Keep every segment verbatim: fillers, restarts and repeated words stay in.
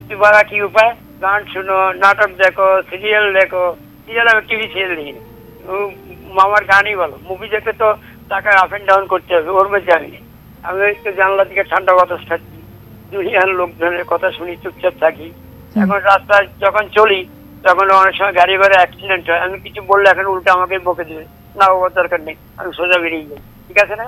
বলা কি উপায়? গান শুনো, নাটক দেখো, সিরিয়াল দেখো। সিরিয়াল আমি টিভি সিরিয়াল দেখি না। মামার গানই বলো। মুভি দেখে তো টাকা আপ এন্ড ডাউন করতে হবে, ওর মধ্যে আমি নেই। আমি তো জানলা দিকে ঠান্ডা বাতাস খাচ্ছি, দুনিয়ার লোকজনের কথা শুনি, চুপচাপ থাকি। এখন রাস্তায় যখন চলি তখন অনেক সময় গাড়ি ঘরে অ্যাক্সিডেন্ট হয়, আমি কিছু বললে এখন উল্টে আমাকে বকে দেবে, না ওর দরকার নেই, আমি সোজা বেরিয়ে যাই। ঠিক আছে না?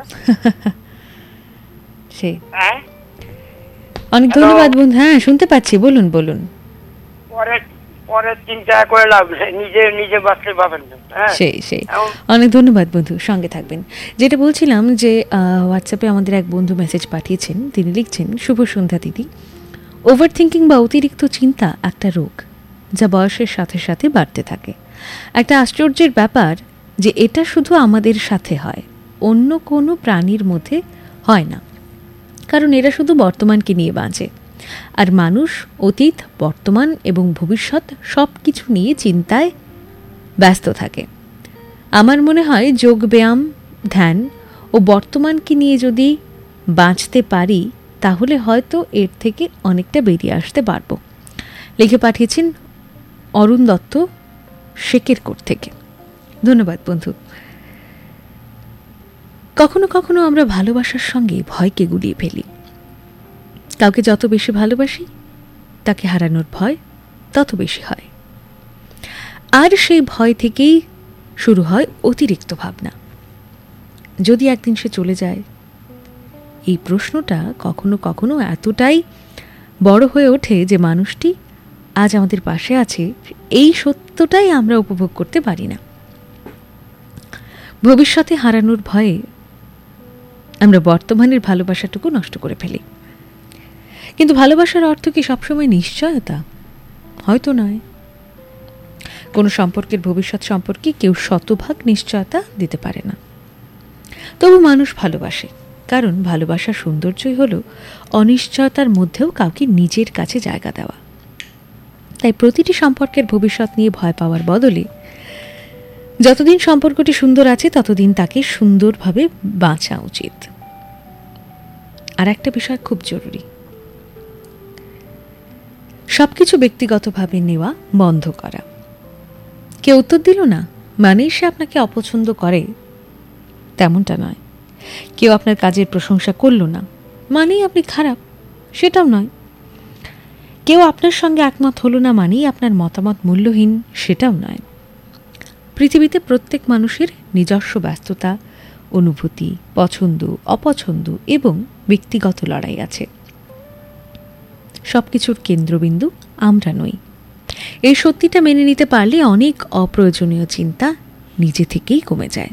হ্যাঁ, অনেক ধন্যবাদ বন্ধু। হ্যাঁ, শুনতে পাচ্ছি, বলুন বলুন। পরে পরে চিন্তা করে লাভ নেই, নিজে নিজে বাঁচতে পাবেন না। হ্যাঁ, সেই সেই অনেক ধন্যবাদ বন্ধু, সঙ্গে থাকবেন। যেটা বলছিলাম যে হোয়াটসঅ্যাপে আমাদের এক বন্ধু মেসেজ পাঠিয়েছেন, তিনি লিখছেন, শুভ সন্ধ্যা দিদি। ওভার থিঙ্কিং বা অতিরিক্ত চিন্তা একটা রোগ, যা বয়সের সাথে সাথে বাড়তে থাকে। একটা আশ্চর্যের ব্যাপার যে এটা শুধু আমাদের সাথে হয়, অন্য কোনো প্রাণীর মধ্যে হয় না, কারণ এরা শুধু বর্তমানকে নিয়ে বাঁচে। আর মানুষ অতীত, বর্তমান এবং ভবিষ্যৎ সব কিছু নিয়ে চিন্তায় ব্যস্ত থাকে। আমার মনে হয় যোগব্যায়াম, ধ্যান ও বর্তমানকে নিয়ে যদি বাঁচতে পারি তাহলে হয়তো এর থেকে অনেকটা বেরিয়ে আসতে পারব। লিখে পাঠিয়েছেন অরুণ দত্ত শেকেরকোট থেকে। ধন্যবাদ বন্ধু। কখনো কখনো আমরা ভালোবাসার সঙ্গে ভয়কে গুলিয়ে ফেলি। কাউকে যত বেশি ভালোবাসি তাকে হারানোর ভয় তত বেশি হয়, আর সেই ভয় থেকেই শুরু হয় অতিরিক্ত ভাবনা। যদি একদিন সে চলে যায়, এই প্রশ্নটা কখনো কখনো এতটাই বড় হয়ে ওঠে যে মানুষটি আজ আমাদের পাশে আছে এই সত্যটাই আমরা উপভোগ করতে পারি না। ভবিষ্যতে হারানোর ভয়ে আমরা বর্তমানের ভালোবাসাটুকু নষ্ট করে ফেলি। কিন্তু ভালোবাসার অর্থ কি সবসময় নিশ্চয়তা? হয়তো নয়। কোনো সম্পর্কের ভবিষ্যৎ সম্পর্কে কেউ শতভাগ নিশ্চয়তা দিতে পারে না। তবু মানুষ ভালোবাসে, কারণ ভালোবাসার সৌন্দর্যই হলো অনিশ্চয়তার মধ্যেও কাউকে নিজের কাছে জায়গা দেওয়া। তাই প্রতিটি সম্পর্কের ভবিষ্যৎ নিয়ে ভয় পাওয়ার বদলে যতদিন সম্পর্কটি সুন্দর আছে ততদিন তাকে সুন্দরভাবে বাঁচা উচিত। আর একটা বিষয় খুব জরুরি, সবকিছু ব্যক্তিগতভাবে নেওয়া বন্ধ করা। কেউ উত্তর দিল না মানেই সে আপনাকে অপছন্দ করে, তেমনটা নয়। কেউ আপনার কাজের প্রশংসা করল না মানেই আপনি খারাপ, সেটাও নয়। কেউ আপনার সঙ্গে একমত হলো না মানেই আপনার মতামত মূল্যহীন, সেটাও নয়। পৃথিবীতে প্রত্যেক মানুষের নিজস্ব ব্যস্ততা, অনুভূতি, পছন্দ, অপছন্দ এবং ব্যক্তিগত লড়াই আছে। সবকিছুর কেন্দ্রবিন্দু আমরা নই। এই সত্যিটা মেনে নিতে পারলে অনেক অপ্রয়োজনীয় চিন্তা নিজে থেকেই কমে যায়।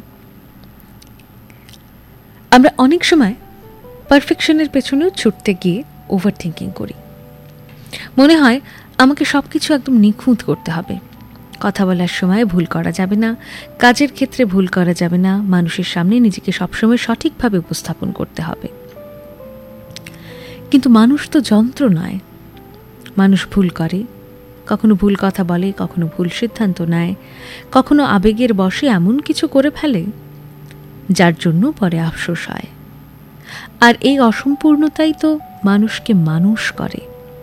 আমরা অনেক সময় পারফেকশনের পেছনেও ছুটতে গিয়ে ওভার থিঙ্কিং করি। মনে হয় আমাকে সবকিছু একদম নিখুঁত করতে হবে। কথা বলার সময় ভুল করা যাবে না, কাজের ক্ষেত্রে ভুল করা যাবে না, মানুষের সামনে নিজেকে সবসময় সঠিকভাবে উপস্থাপন করতে হবে। কিন্তু মানুষ তো যন্ত্র নয়। মানুষ ভুল করে, কখনো ভুল কথা বলে, কখনো ভুল সিদ্ধান্ত নেয়, কখনো আবেগের বশে এমন কিছু করে ফেলে যার জন্য পরে আফসোস হয়। আর এই অসম্পূর্ণতাই তো মানুষকে মানুষ করে।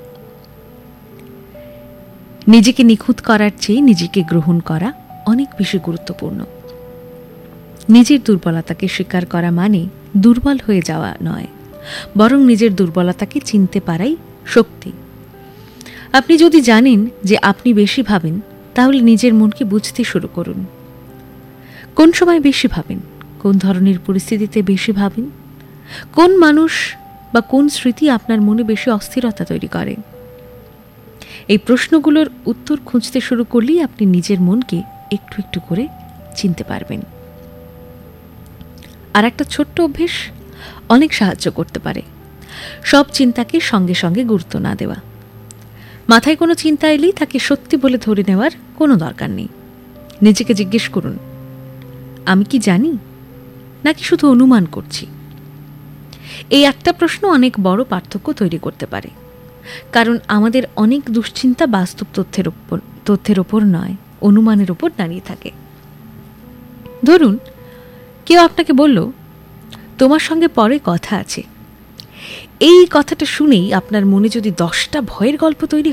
নিজেকে নিখুঁত করার চেয়ে নিজেকে গ্রহণ করা অনেক বেশি গুরুত্বপূর্ণ। নিজের দুর্বলতাকে স্বীকার করা মানে দুর্বল হয়ে যাওয়া নয়, বরং নিজের দুর্বলতাকে চিনতে পারাই শক্তি। আপনি যদি জানেন যে আপনি বেশি ভাবেন, তাহলে নিজের মনকে বুঝতে শুরু করুন। কোন সময় বেশি ভাবেন, কোন ধরনের পরিস্থিতিতে বেশি ভাবেন, কোন মানুষ বা কোন স্মৃতি আপনার মনে বেশি অস্থিরতা তৈরি করে। এই প্রশ্নগুলোর উত্তর খুঁজতে শুরু করলেই আপনি নিজের মনকে একটু একটু করে চিনতে পারবেন। আর একটা ছোট্ট অভ্যেস অনেক সাহায্য করতে পারে। সব চিন্তাকে সঙ্গে সঙ্গে গুরুত্ব না দেওয়া। মাথায় কোনো চিন্তা এলেই তাকে সত্যি বলে ধরে নেওয়ার কোনো দরকার নেই। নিজেকে জিজ্ঞেস করুন, আমি কি জানি নাকি শুধু অনুমান করছি? এই একটা প্রশ্ন অনেক বড় পার্থক্য তৈরি করতে পারে, কারণ আমাদের অনেক দুশ্চিন্তা বাস্তব তথ্যের উপর তথ্যের ওপর নয়, অনুমানের উপর দাঁড়িয়ে থাকে। ধরুন কেউ আপনাকে বলল, তোমার সঙ্গে পরে কথা আছে। এই কথাটা শুনেই আপনার মনে যদি দশটা ভয়ের গল্প তৈরি